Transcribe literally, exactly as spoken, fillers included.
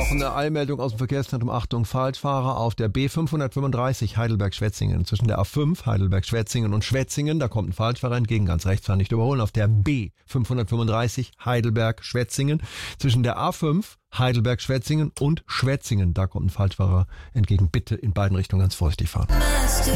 Noch eine Eilmeldung aus dem Verkehrszentrum. Achtung, Falschfahrer auf der B fünfhundertfünfunddreißig Heidelberg-Schwetzingen. Zwischen der A fünf Heidelberg-Schwetzingen und Schwetzingen, da kommt ein Falschfahrer entgegen, ganz rechts, fahren nicht überholen. Auf der B fünfhundertfünfunddreißig Heidelberg-Schwetzingen. Zwischen der A fünf Heidelberg-Schwetzingen und Schwetzingen, da kommt ein Falschfahrer entgegen. Bitte in beiden Richtungen ganz vorsichtig fahren.